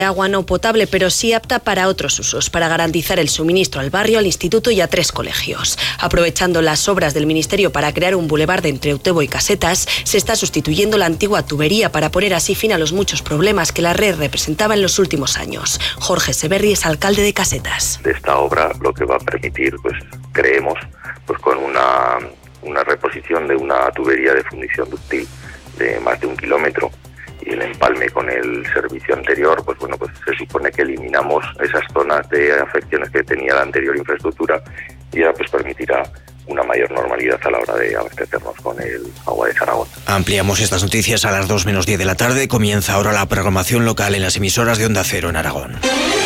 agua no potable, pero sí apta para otros usos, para garantizar el suministro al barrio, al instituto y a 3 colegios. Aprovechando las obras del Ministerio para crear un bulevar entre Eutebo y Casetas, se está sustituyendo la antigua tubería para poner así fin a los muchos problemas que la red representaba en los últimos años. Jorge Severri es alcalde de Casetas. Esta obra lo que va a permitir, creemos, con una reposición de una tubería de fundición dúctil de más de 1 kilómetro, y el empalme con el servicio anterior, se supone que eliminamos esas zonas de afecciones que tenía la anterior infraestructura y ahora permitirá una mayor normalidad a la hora de abastecernos con el agua de Zaragoza. Ampliamos estas noticias a las 2 menos 10 de la tarde. Comienza ahora la programación local en las emisoras de Onda Cero en Aragón.